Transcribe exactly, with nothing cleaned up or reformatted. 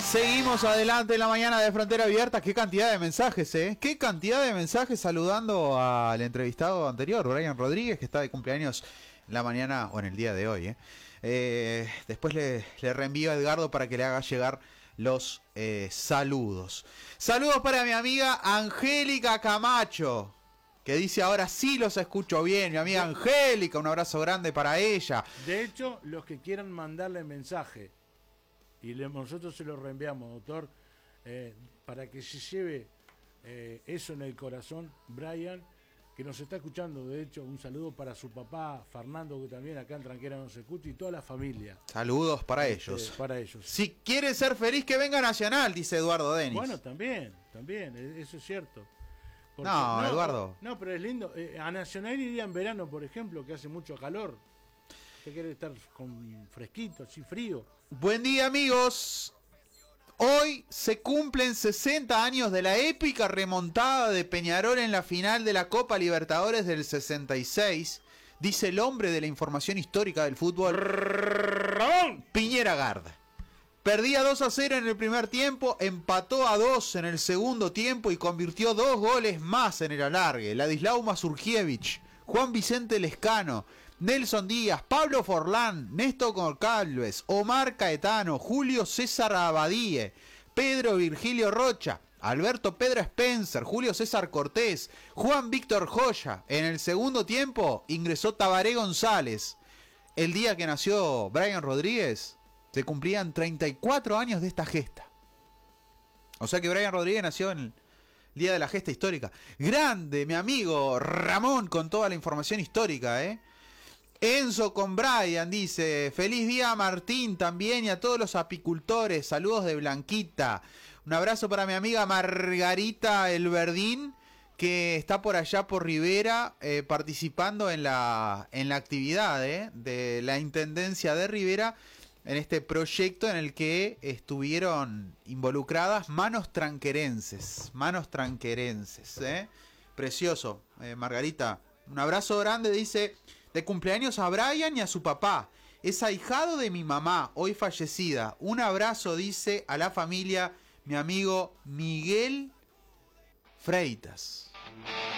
Seguimos adelante en la mañana de Frontera Abierta. Qué cantidad de mensajes, ¿eh? Qué cantidad de mensajes saludando al entrevistado anterior, Brian Rodríguez, que está de cumpleaños en la mañana o en el día de hoy, ¿eh? Eh, después le, le reenvío a Edgardo para que le haga llegar los eh, saludos. Saludos para mi amiga Angélica Camacho, que dice ahora sí los escucho bien. Mi amiga Angélica, un abrazo grande para ella. De hecho, los que quieran mandarle mensaje y le, nosotros se lo reenviamos, doctor, eh, para que se lleve eh, eso en el corazón, Brian, que nos está escuchando. De hecho, un saludo para su papá, Fernando, que también acá en Tranquera nos escucha, y toda la familia. Saludos para este, ellos. Para ellos. Si quiere ser feliz, que venga Nacional, dice Eduardo Denis. Bueno, también, también, eso es cierto. Porque, no, no, Eduardo. No, pero es lindo. Eh, a Nacional iría en verano, por ejemplo, que hace mucho calor. Usted quiere estar con fresquito, así frío. Buen día, amigos. Hoy se cumplen sesenta años de la épica remontada de Peñarol en la final de la Copa Libertadores del sesenta y seis. Dice el hombre de la información histórica del fútbol, Ramón Piñera Garda. Perdía dos a cero en el primer tiempo, empató a dos en el segundo tiempo y convirtió dos goles más en el alargue. Ladislao Mazurkiewicz, Juan Vicente Lescano, Nelson Díaz, Pablo Forlán, Néstor Goncalves, Omar Caetano, Julio César Abadie, Pedro Virgilio Rocha, Alberto Pedro Spencer, Julio César Cortés, Juan Víctor Joya. En el segundo tiempo ingresó Tabaré González. El día que nació Brian Rodríguez se cumplían treinta y cuatro años de esta gesta. O sea que Brian Rodríguez nació en el día de la gesta histórica. Grande, mi amigo Ramón, con toda la información histórica, ¿eh? Enzo con Brian dice, feliz día a Martín también y a todos los apicultores, saludos de Blanquita. Un abrazo para mi amiga Margarita Elverdín, que está por allá por Rivera eh, participando en la, en la actividad eh, de la Intendencia de Rivera, en este proyecto en el que estuvieron involucradas manos tranquerenses, manos tranquerenses, ¿eh? Precioso, eh, Margarita, un abrazo grande, dice, de cumpleaños a Brian y a su papá, es ahijado de mi mamá, hoy fallecida, un abrazo, dice, a la familia, mi amigo Miguel Freitas.